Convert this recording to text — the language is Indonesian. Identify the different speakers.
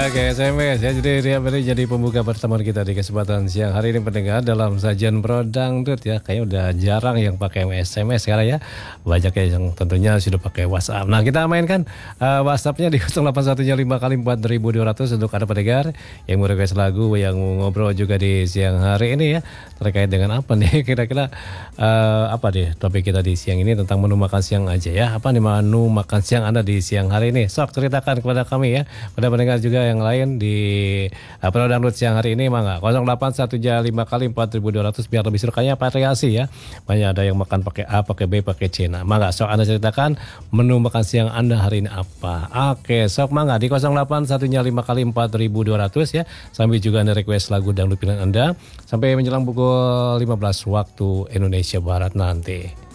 Speaker 1: Oke, SMS ya. Jadi pembuka pertemuan kita di kesempatan siang hari ini pendengar dalam sajian Pro Dangdut ya. Kayaknya udah jarang yang pakai SMS sekarang ya. Banyak ya yang tentunya sudah pakai WhatsApp. Nah, kita mainkan WhatsApp-nya di 0815 kali 4200 untuk ada pendengar yang mau request lagu, yang mau ngobrol juga di siang hari ini ya. Terkait dengan apa nih kira-kira apa deh topik kita di siang ini tentang menu makan siang aja ya. Apa nih menu makan siang Anda di siang hari ini? Sok ceritakan kepada kami ya. Pada pendengar juga yang lain di Pro Dangdut siang hari ini mangga 081 5 kali 4200 biar lebih seru kayaknya variasi ya. Banyak ada yang makan pakai A, pakai B, pakai C. Nah, mangga sok Anda ceritakan menu makan siang Anda hari ini apa. Oke, sok mangga di 081 5 kali 4200 ya. Sambil juga Anda request lagu dangdut pilihan Anda sampai menjelang pukul 15 waktu Indonesia Barat nanti.